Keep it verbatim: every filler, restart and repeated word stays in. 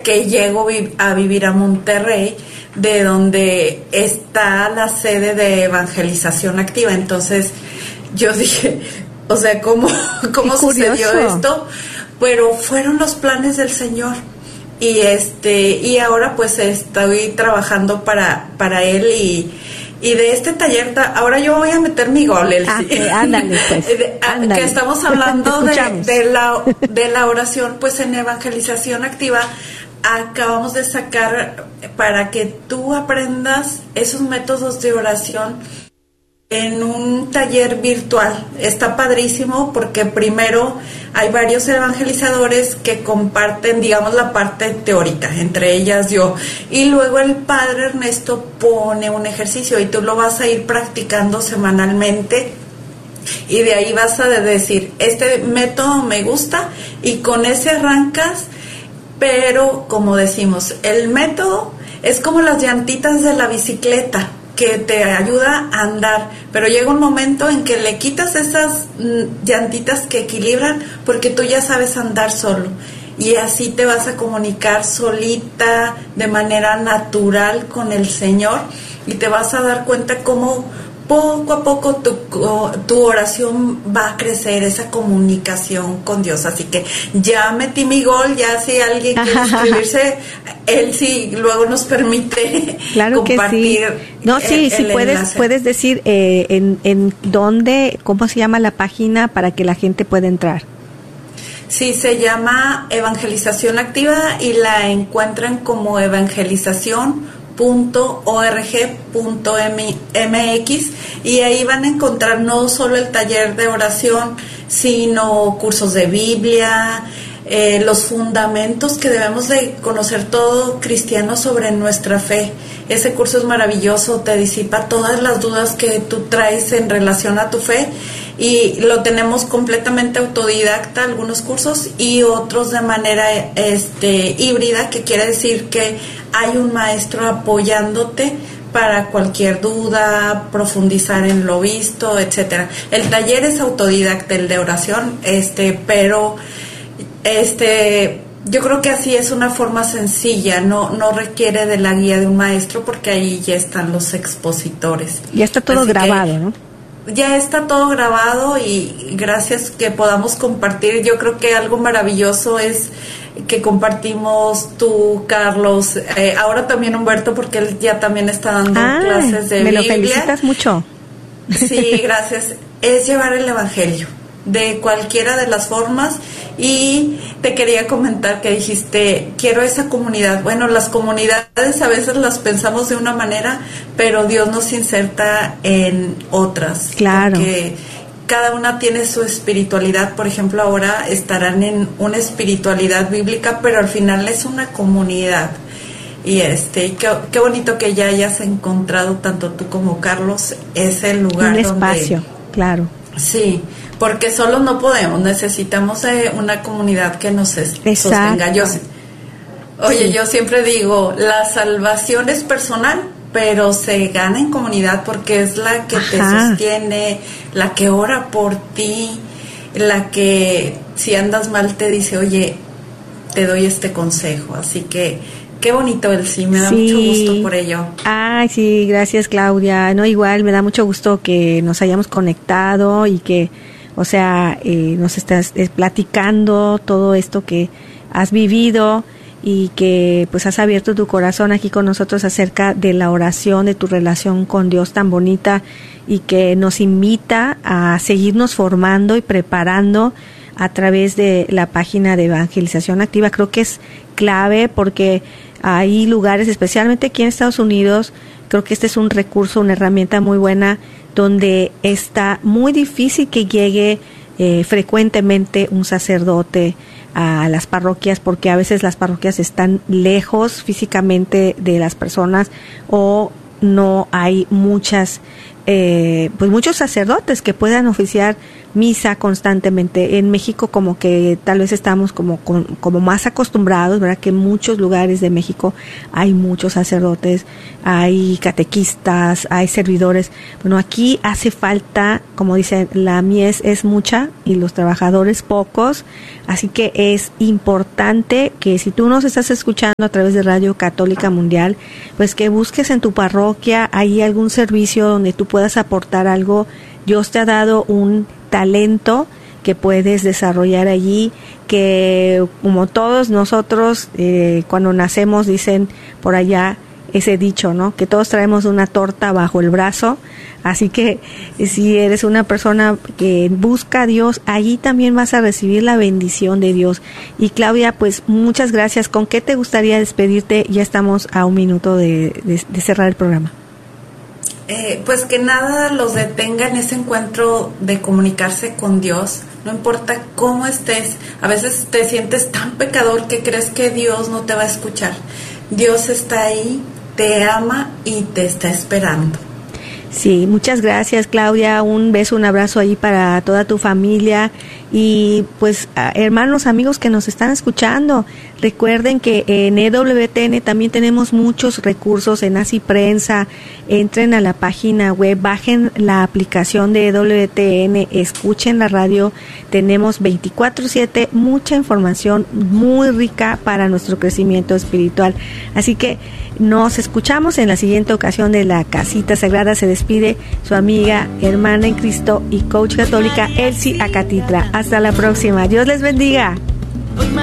que llego a vivir a Monterrey, de donde está la sede de Evangelización Activa. Entonces yo dije, o sea, ¿cómo, cómo sucedió esto? Pero fueron los planes del Señor. Y este y ahora pues estoy trabajando para para él y y de este taller ahora yo voy a meter mi gol, Elsie. Ah, okay, ándale, pues, de, ándale. Que estamos hablando de, de la de la oración, pues en Evangelización Activa acabamos de sacar para que tú aprendas esos métodos de oración en un taller virtual. Está padrísimo porque primero hay varios evangelizadores que comparten, digamos, la parte teórica, entre ellas yo, y luego el padre Ernesto pone un ejercicio y tú lo vas a ir practicando semanalmente y de ahí vas a decir, este método me gusta y con ese arrancas. Pero como decimos, el método es como las llantitas de la bicicleta, que te ayuda a andar, pero llega un momento en que le quitas esas llantitas que equilibran porque tú ya sabes andar solo y así te vas a comunicar solita de manera natural con el Señor y te vas a dar cuenta cómo poco a poco tu, tu oración va a crecer, esa comunicación con Dios. Así que ya metí mi gol, ya si alguien quiere inscribirse, él sí luego nos permite claro compartir. Que sí. No, sí, el, sí el puedes enlace. Puedes decir eh, en, en dónde, cómo se llama la página para que la gente pueda entrar. Sí, se llama Evangelización Activa y la encuentran como evangelización punto org punto mx y ahí van a encontrar no solo el taller de oración, sino cursos de Biblia, eh, los fundamentos que debemos de conocer todo cristiano sobre nuestra fe. Ese curso es maravilloso, te disipa todas las dudas que tú traes en relación a tu fe y lo tenemos completamente autodidacta, algunos cursos, y otros de manera este híbrida, que quiere decir que hay un maestro apoyándote para cualquier duda, profundizar en lo visto, etcétera. El taller es autodidacta, el de oración, este, pero este yo creo que así es una forma sencilla, no no requiere de la guía de un maestro porque ahí ya están los expositores. Ya está todo así grabado, ¿no? Ya está todo grabado y gracias que podamos compartir. Yo creo que algo maravilloso es que compartimos tú, Carlos, eh, ahora también Humberto, porque él ya también está dando ah, clases de me Biblia. Me lo felicitas mucho. Sí, gracias. Es llevar el Evangelio de cualquiera de las formas. Y te quería comentar que dijiste, quiero esa comunidad. Bueno, las comunidades a veces las pensamos de una manera, pero Dios nos inserta en otras. Claro. Porque cada una tiene su espiritualidad. Por ejemplo, ahora estarán en una espiritualidad bíblica, pero al final es una comunidad. Y este, qué, qué bonito que ya hayas encontrado, tanto tú como Carlos, ese lugar. Un espacio, donde, claro. Sí, porque solos no podemos, necesitamos eh, una comunidad que nos es, sostenga. Yo, oye, sí. Yo siempre digo, la salvación es personal, pero se gana en comunidad porque es la que Ajá. te sostiene, la que ora por ti, la que si andas mal te dice, oye, te doy este consejo. Así que qué bonito, Elsie, me da sí. mucho gusto por ello. Ay, sí, gracias, Claudia. No, igual me da mucho gusto que nos hayamos conectado y que, o sea, eh, nos estás eh, platicando todo esto que has vivido y que pues has abierto tu corazón aquí con nosotros acerca de la oración, de tu relación con Dios tan bonita y que nos invita a seguirnos formando y preparando a través de la página de Evangelización Activa. Creo que es clave porque hay lugares, especialmente aquí en Estados Unidos, creo que este es un recurso, una herramienta muy buena, donde está muy difícil que llegue eh, frecuentemente un sacerdote a las parroquias, porque a veces las parroquias están lejos físicamente de las personas o no hay muchas, eh, pues muchos sacerdotes que puedan oficiar misa constantemente. En México como que tal vez estamos como, como más acostumbrados, ¿verdad? Que en muchos lugares de México hay muchos sacerdotes, hay catequistas, hay servidores. Bueno, aquí hace falta, como dicen, la mies es mucha y los trabajadores pocos, así que es importante que si tú nos estás escuchando a través de Radio Católica Mundial, pues que busques en tu parroquia, hay algún servicio donde tú puedas aportar algo. Dios te ha dado un talento que puedes desarrollar allí, que como todos nosotros eh, cuando nacemos, dicen por allá ese dicho, ¿no? Que todos traemos una torta bajo el brazo, así que si eres una persona que busca a Dios, allí también vas a recibir la bendición de Dios. Y Claudia, pues muchas gracias. ¿Con qué te gustaría despedirte? Ya estamos a un minuto de, de, de cerrar el programa. Eh, pues que nada los detenga en ese encuentro de comunicarse con Dios, no importa cómo estés. A veces te sientes tan pecador que crees que Dios no te va a escuchar. Dios está ahí, te ama y te está esperando. Sí, muchas gracias, Claudia. Un beso, un abrazo ahí para toda tu familia y pues hermanos, amigos que nos están escuchando, recuerden que en E W T N también tenemos muchos recursos en Así Prensa. Entren a la página web, bajen la aplicación de E W T N, escuchen la radio. Tenemos veinticuatro siete mucha información muy rica para nuestro crecimiento espiritual. Así que nos escuchamos en la siguiente ocasión de La Casita Sagrada. Se despide su amiga, hermana en Cristo y coach católica Elsie Acatitla. Hasta la próxima. Dios les bendiga.